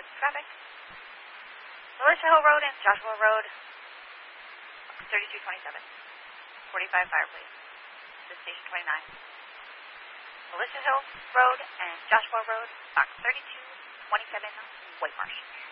with traffic. Melissa Hill Road and Joshua Road, 3227. 45 Fireplace. This is Station 29. Melissa Hill Road and Joshua Road, box 3227, White Marsh.